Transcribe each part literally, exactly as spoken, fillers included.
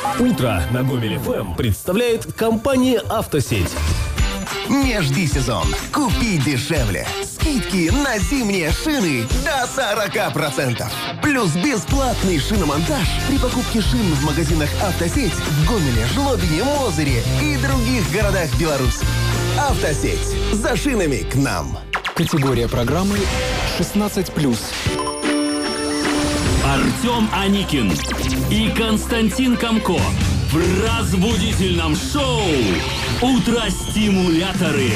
Утро на Гомель эф эм представляет компания «Автосеть». Не жди сезон. Купи дешевле. Скидки на зимние шины до сорок процентов. Плюс бесплатный шиномонтаж при покупке шин в магазинах «Автосеть» в Гомеле, Жлобине, Мозыре и других городах Беларуси. «Автосеть». За шинами к нам. Категория программы шестнадцать плюс. Артем Аникин и Константин Комко в разбудительном шоу «Утро-стимуляторы».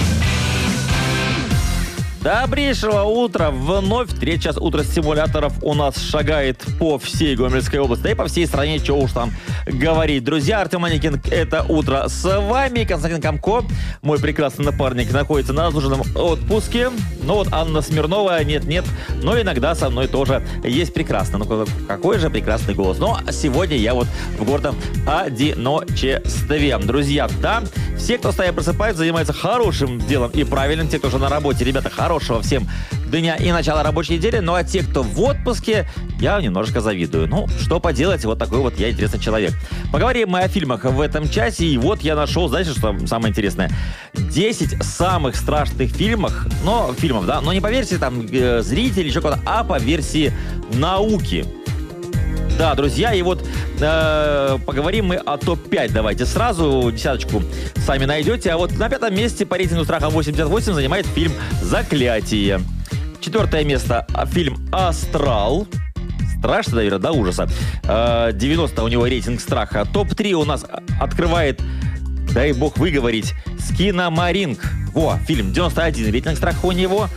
Добрейшего утра! Вновь третий час утра стимуляторов у нас шагает по всей Гомельской области, да и по всей стране, что уж там говорить. Друзья, Артем Аникин, это утро с вами. Константин Комко, мой прекрасный напарник, находится на заслуженном отпуске. Ну вот Анна Смирнова, нет-нет, но иногда со мной тоже есть прекрасно. Ну какой же прекрасный голос. Но сегодня я вот в гордом одиночестве. Друзья, да, все, кто стоя просыпается, занимается хорошим делом и правильным. Те, кто уже на работе, ребята, хорошего всем дня и начала рабочей недели. Ну а те, кто в отпуске, я немножко завидую. Ну, что поделать, вот такой вот я интересный человек. Поговорим мы о фильмах в этом часе. И вот я нашел, знаете, что самое интересное? десять самых страшных фильмов, но фильмов, да, но не по версии там зрителей, еще кого-то, а по версии науки. Да, друзья, и вот э, поговорим мы о топ пять. Давайте сразу десяточку сами найдете. А вот на пятом месте по рейтингу страха восемьдесят восемь занимает фильм «Заклятие». Четвертое место – фильм «Астрал». Страшно, наверное, до ужаса. Э, девяносто у него рейтинг страха. топ три у нас открывает, дай бог выговорить, «Скиномаринг». Во, фильм девяносто один рейтинг страха у него.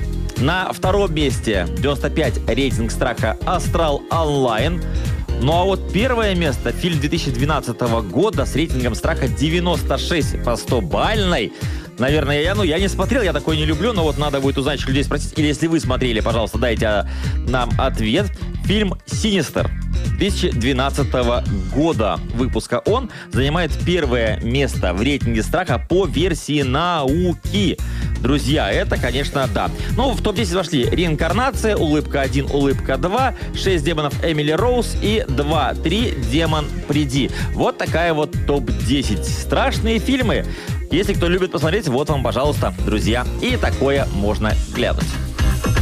На втором месте девяносто пять рейтинг страха «Астрал онлайн». Ну а вот первое место, фильм две тысячи двенадцатого года с рейтингом страха девяносто шесть по сто-бальной. Наверное, я, ну, я не смотрел, я такой не люблю, но вот надо будет у знающих людей спросить. Или если вы смотрели, пожалуйста, дайте нам ответ. Фильм «Синистер» две тысячи двенадцатого года выпуска. Он занимает первое место в рейтинге страха по версии науки. Друзья, это, конечно, да. Ну, в топ десять вошли «Реинкарнация», «Улыбка один», «Улыбка два», «Шесть демонов Эмили Роуз» и два три «Демон, приди». Вот такая вот топ десять. Страшные фильмы. Если кто любит посмотреть, вот вам, пожалуйста, друзья. И такое можно глянуть.